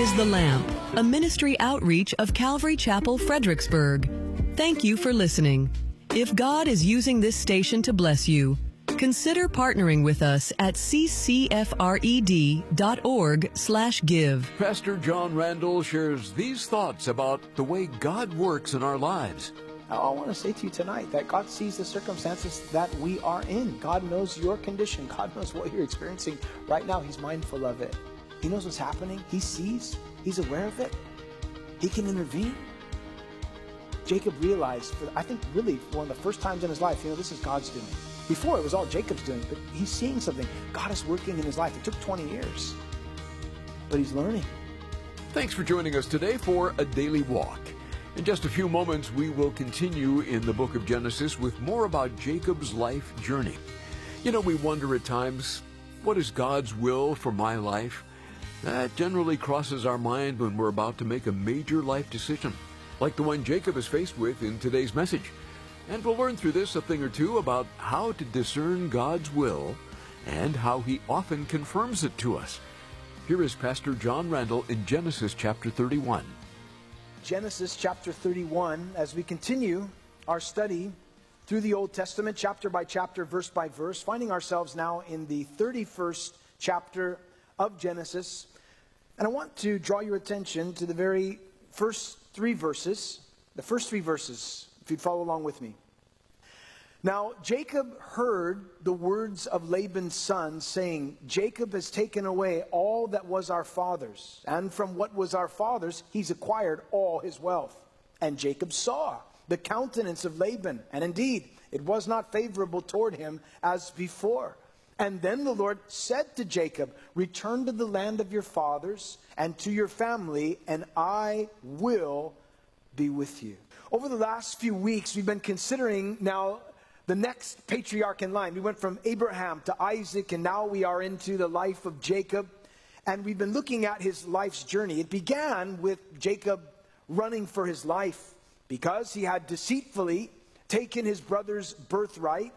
is The Lamp, a ministry outreach of Calvary Chapel, Fredericksburg. Thank you for listening. If God is using this station to bless you, consider partnering with us at ccfred.org/give. Pastor John Randall shares these thoughts about the way God works in our lives. I want to say to you tonight that God sees the circumstances that we are in. God knows your condition. God knows what you're experiencing right now. He's mindful of it. He knows what's happening. He sees. He's aware of it. He can intervene. Jacob realized, I think really one of the first times in his life, this is God's doing. Before it was all Jacob's doing, but he's seeing something. God is working in his life. It took 20 years, but he's learning. Thanks for joining us today for A Daily Walk. In just a few moments, we will continue in the book of Genesis with more about Jacob's life journey. We wonder at times, what is God's will for my life? That generally crosses our mind when we're about to make a major life decision, like the one Jacob is faced with in today's message. And we'll learn through this a thing or two about how to discern God's will and how he often confirms it to us. Here is Pastor John Randall in Genesis chapter 31. Genesis chapter 31, as we continue our study through the Old Testament, chapter by chapter, verse by verse, finding ourselves now in the 31st chapter of Genesis. And I want to draw your attention to the very first three verses, if you'd follow along with me. Now, Jacob heard the words of Laban's son, saying, Jacob has taken away all that was our father's, and from what was our father's, he's acquired all his wealth. And Jacob saw the countenance of Laban, and indeed, it was not favorable toward him as before. And then the Lord said to Jacob, return to the land of your fathers and to your family, and I will be with you. Over the last few weeks, we've been considering now the next patriarch in line. We went from Abraham to Isaac, and now we are into the life of Jacob. And we've been looking at his life's journey. It began with Jacob running for his life because he had deceitfully taken his brother's birthright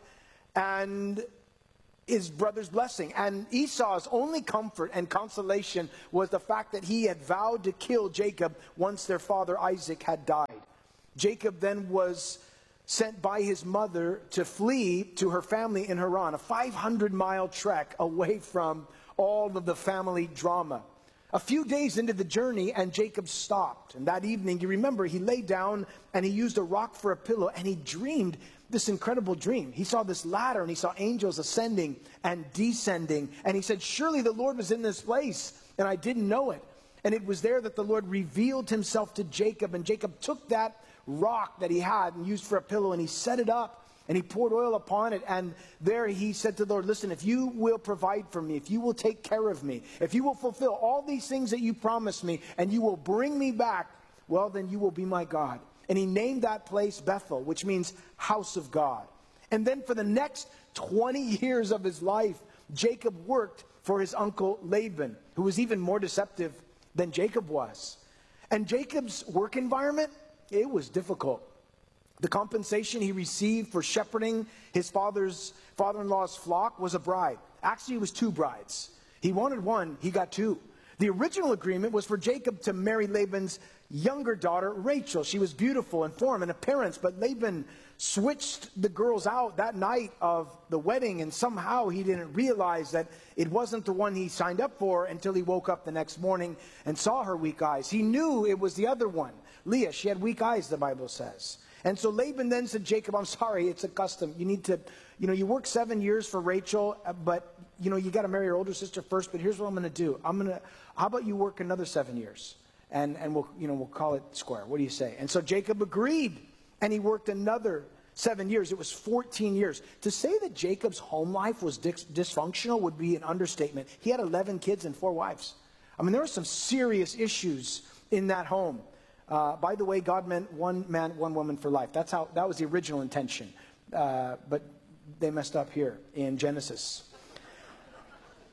and his brother's blessing. And Esau's only comfort and consolation was the fact that he had vowed to kill Jacob once their father Isaac had died. Jacob then was sent by his mother to flee to her family in Haran, a 500-mile trek away from all of the family drama. A few days into the journey, and Jacob stopped. And that evening, you remember, he lay down and he used a rock for a pillow, and he dreamed this incredible dream. He saw this ladder, and he saw angels ascending and descending. And he said, surely the Lord was in this place, and I didn't know it. And it was there that the Lord revealed himself to Jacob, and Jacob took that rock that he had and used for a pillow, and he set it up, and he poured oil upon it. And there he said to the Lord, listen, if you will provide for me, if you will take care of me, if you will fulfill all these things that you promised me, and you will bring me back, well, then you will be my God. And he named that place Bethel, which means house of God. And then for the next 20 years of his life, Jacob worked for his uncle Laban, who was even more deceptive than Jacob was. And Jacob's work environment, it was difficult. The compensation he received for shepherding his father-in-law's flock was a bride. Actually, it was two brides. He wanted one, he got two. The original agreement was for Jacob to marry Laban's younger daughter, Rachel. She was beautiful in form and appearance, but Laban switched the girls out that night of the wedding, and somehow he didn't realize that it wasn't the one he signed up for until he woke up the next morning and saw her weak eyes. He knew it was the other one, Leah. She had weak eyes, the Bible says. And so Laban then said, Jacob, I'm sorry, it's a custom. You need to, you work 7 years for Rachel, but, you got to marry your older sister first. But here's what I'm going to do. How about you work another 7 years? And we'll call it square. What do you say? And so Jacob agreed, and he worked another 7 years. It was 14 years. To say that Jacob's home life was dysfunctional would be an understatement. He had 11 kids and 4 wives. There were some serious issues in that home. By the way, God meant one man, one woman for life. That was the original intention. But they messed up here in Genesis.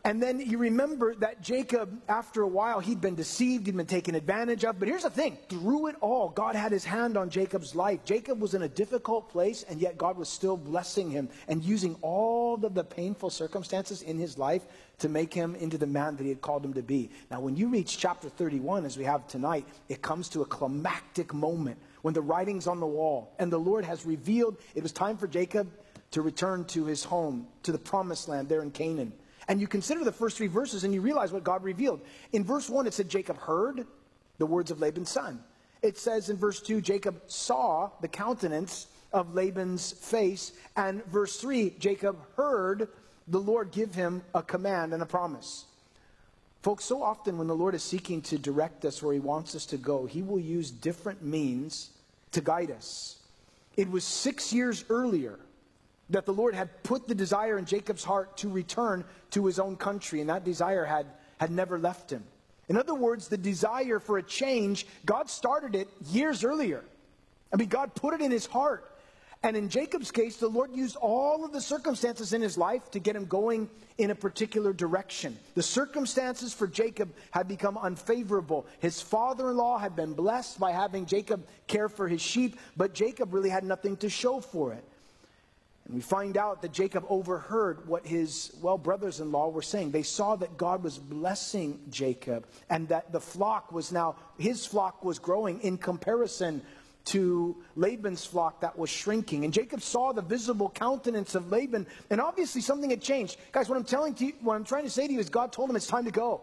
And then you remember that Jacob, after a while, he'd been deceived, he'd been taken advantage of. But here's the thing, through it all, God had his hand on Jacob's life. Jacob was in a difficult place, and yet God was still blessing him and using all of the painful circumstances in his life to make him into the man that he had called him to be. Now, when you reach chapter 31, as we have tonight, it comes to a climactic moment when the writing's on the wall, and the Lord has revealed it was time for Jacob to return to his home, to the promised land there in Canaan. And you consider the first 3 verses and you realize what God revealed. In verse 1, it said Jacob heard the words of Laban's son. It says in verse 2, Jacob saw the countenance of Laban's face. And verse 3, Jacob heard the Lord give him a command and a promise. Folks, so often when the Lord is seeking to direct us where he wants us to go, he will use different means to guide us. It was 6 years earlier that the Lord had put the desire in Jacob's heart to return to his own country, and that desire had never left him. In other words, the desire for a change, God started it years earlier. I mean, God put it in his heart. And in Jacob's case, the Lord used all of the circumstances in his life to get him going in a particular direction. The circumstances for Jacob had become unfavorable. His father-in-law had been blessed by having Jacob care for his sheep, but Jacob really had nothing to show for it. And we find out that Jacob overheard what his, brothers-in-law were saying. They saw that God was blessing Jacob and that the flock was now, his flock was growing in comparison to Laban's flock that was shrinking. And Jacob saw the visible countenance of Laban, and obviously something had changed. Guys, what I'm trying to say to you is God told him it's time to go.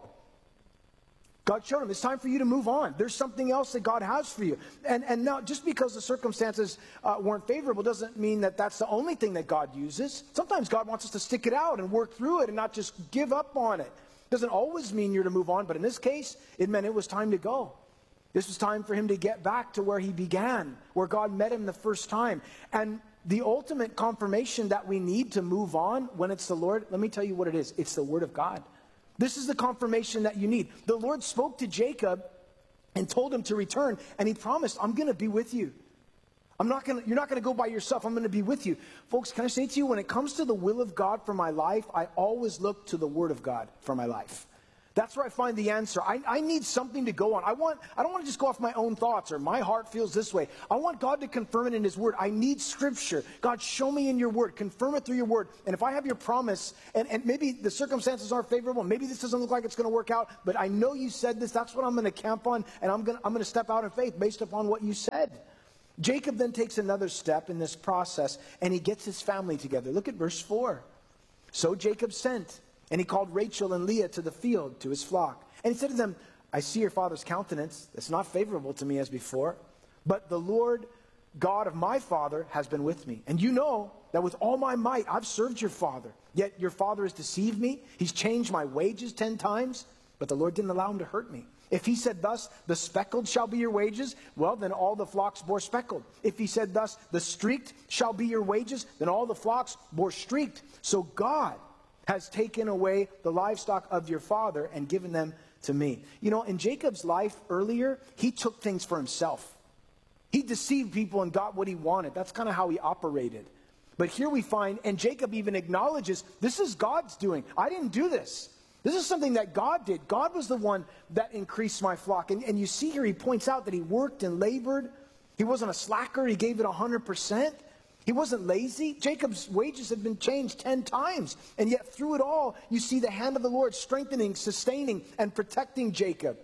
God showed him, it's time for you to move on. There's something else that God has for you. And now, just because the circumstances weren't favorable doesn't mean that that's the only thing that God uses. Sometimes God wants us to stick it out and work through it and not just give up on it. Doesn't always mean you're to move on, but in this case, it meant it was time to go. This was time for him to get back to where he began, where God met him the first time. And the ultimate confirmation that we need to move on when it's the Lord, let me tell you what it is. It's the Word of God. This is the confirmation that you need. The Lord spoke to Jacob and told him to return, and he promised, I'm going to be with you. You're not going to go by yourself. I'm going to be with you. Folks, can I say to you, when it comes to the will of God for my life, I always look to the Word of God for my life. That's where I find the answer. I need something to go on. I don't want to just go off my own thoughts or my heart feels this way. I want God to confirm it in His Word. I need Scripture. God, show me in your Word. Confirm it through your Word. And if I have your promise, and maybe the circumstances aren't favorable, maybe this doesn't look like it's going to work out, but I know you said this, that's what I'm going to camp on, and I'm going to step out in faith based upon what you said. Jacob then takes another step in this process, and he gets his family together. Look at verse 4. So Jacob sent, and he called Rachel and Leah to the field, to his flock. And he said to them, I see your father's countenance. It's not favorable to me as before. But the Lord God of my father has been with me. And you know that with all my might I've served your father. Yet your father has deceived me. He's changed my wages 10 times. But the Lord didn't allow him to hurt me. If he said thus, the speckled shall be your wages, well, then all the flocks bore speckled. If he said thus, the streaked shall be your wages, then all the flocks bore streaked. So God has taken away the livestock of your father and given them to me. You know, in Jacob's life earlier, he took things for himself. He deceived people and got what he wanted. That's kind of how he operated. But here we find, and Jacob even acknowledges, this is God's doing. I didn't do this. This is something that God did. God was the one that increased my flock. And you see here, he points out that he worked and labored. He wasn't a slacker. He gave it 100%. He wasn't lazy. Jacob's wages had been changed 10 times. And yet through it all, you see the hand of the Lord strengthening, sustaining, and protecting Jacob.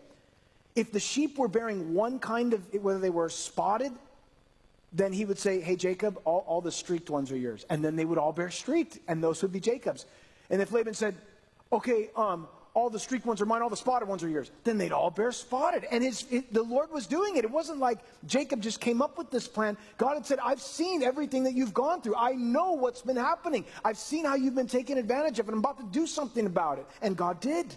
If the sheep were bearing one kind of, whether they were spotted, then he would say, hey, Jacob, all the streaked ones are yours. And then they would all bear streaked, and those would be Jacob's. And if Laban said, okay, all the streaked ones are mine, all the spotted ones are yours, then they'd all bear spotted. And the Lord was doing it. It wasn't like Jacob just came up with this plan. God had said, I've seen everything that you've gone through. I know what's been happening. I've seen how you've been taken advantage of, and I'm about to do something about it. And God did.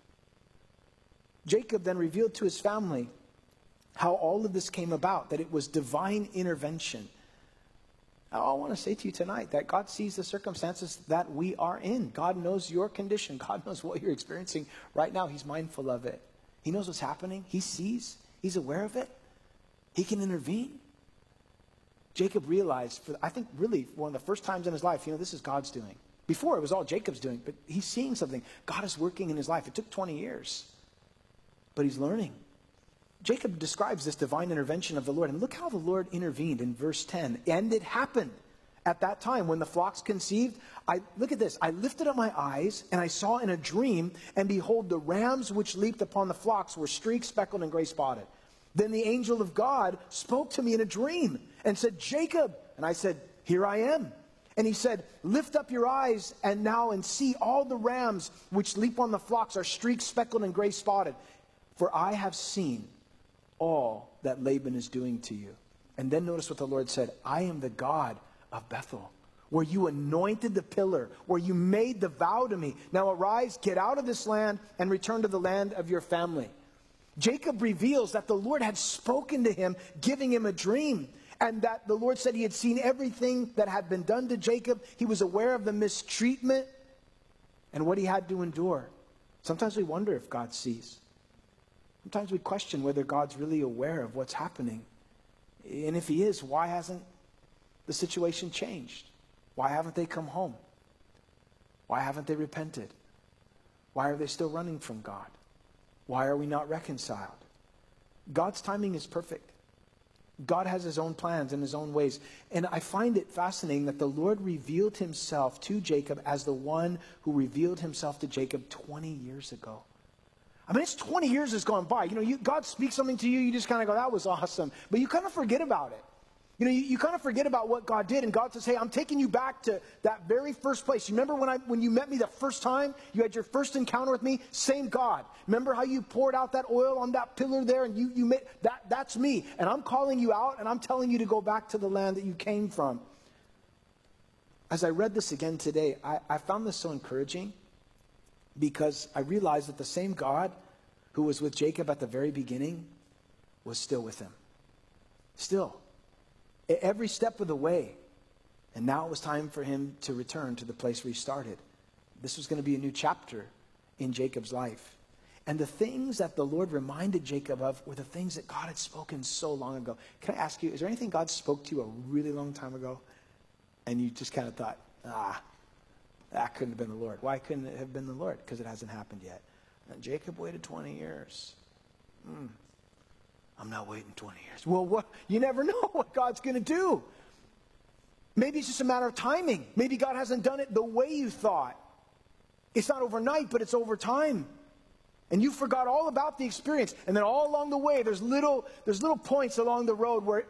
Jacob then revealed to his family how all of this came about, that it was divine intervention. I want to say to you tonight that God sees the circumstances that we are in. God knows your condition. God knows what you're experiencing right now. He's mindful of it. He knows what's happening. He sees. He's aware of it. He can intervene. Jacob realized, I think really one of the first times in his life, this is God's doing. Before, it was all Jacob's doing, but he's seeing something. God is working in his life. It took 20 years, but he's learning. Jacob describes this divine intervention of the Lord, and look how the Lord intervened in verse 10. And it happened at that time when the flocks conceived. Look at this. I lifted up my eyes, and I saw in a dream, and behold, the rams which leaped upon the flocks were streaked, speckled, and gray spotted. Then the angel of God spoke to me in a dream and said, Jacob. And I said, here I am. And he said, lift up your eyes and see all the rams which leap on the flocks are streaked, speckled, and gray spotted. For I have seen all that Laban is doing to you. And then notice what the Lord said. I am the God of Bethel, where you anointed the pillar, where you made the vow to me. Now arise, get out of this land, and return to the land of your family. Jacob reveals that the Lord had spoken to him, giving him a dream. And that the Lord said he had seen everything that had been done to Jacob. He was aware of the mistreatment and what he had to endure. Sometimes we wonder if God sees. Sometimes we question whether God's really aware of what's happening. And if he is, why hasn't the situation changed? Why haven't they come home? Why haven't they repented? Why are they still running from God? Why are we not reconciled? God's timing is perfect. God has his own plans and his own ways. And I find it fascinating that the Lord revealed himself to Jacob as the one who revealed himself to Jacob 20 years ago. I mean, it's 20 years has gone by. God speaks something to you, you just kind of go, that was awesome. But you kind of forget about it. You kind of forget about what God did, and God says, hey, I'm taking you back to that very first place. You remember when you met me the first time? You had your first encounter with me? Same God. Remember how you poured out that oil on that pillar there, and you made that's me. And I'm calling you out, and I'm telling you to go back to the land that you came from. As I read this again today, I found this so encouraging, because I realized that the same God who was with Jacob at the very beginning was still with him. Still. Every step of the way. And now it was time for him to return to the place where he started. This was going to be a new chapter in Jacob's life. And the things that the Lord reminded Jacob of were the things that God had spoken so long ago. Can I ask you, is there anything God spoke to you a really long time ago? And you just kind of thought, that couldn't have been the Lord. Why couldn't it have been the Lord? Because it hasn't happened yet. And Jacob waited 20 years. I'm not waiting 20 years. Well, what? You never know what God's going to do. Maybe it's just a matter of timing. Maybe God hasn't done it the way you thought. It's not overnight, but it's over time. And you forgot all about the experience. And then all along the way, there's little points along the road where